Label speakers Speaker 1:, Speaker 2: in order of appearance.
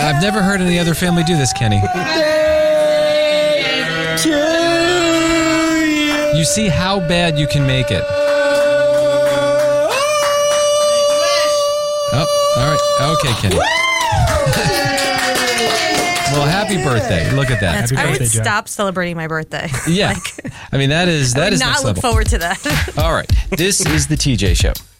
Speaker 1: I've never heard any other family do this, Kenny. You see how bad you can make it. Oh, all right. Okay, Kenny. Well, happy birthday. Look at that.
Speaker 2: That's
Speaker 1: Happy
Speaker 2: I would
Speaker 1: birthday, John.
Speaker 2: stop celebrating my birthday.
Speaker 1: Yeah. I mean, that is
Speaker 2: I would
Speaker 1: next
Speaker 2: not
Speaker 1: level.
Speaker 2: look forward to that.
Speaker 1: All right. This is the TJ Show.